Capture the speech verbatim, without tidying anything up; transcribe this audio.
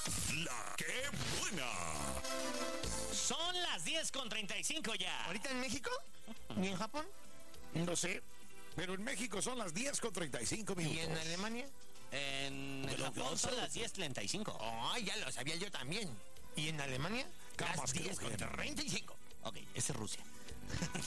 La que buena. Son las diez con treinta y cinco ya. ¿Ahorita en México? ¿Y en Japón? No sé, pero en México son las diez con treinta y cinco minutos. ¿Y en Alemania? En Pero Japón no son sé. las diez treinta y cinco. Ay, ya lo sabía yo también. ¿Y en Alemania? Camas Las que diez con mujer. treinta y cinco. Ok, ese es Rusia.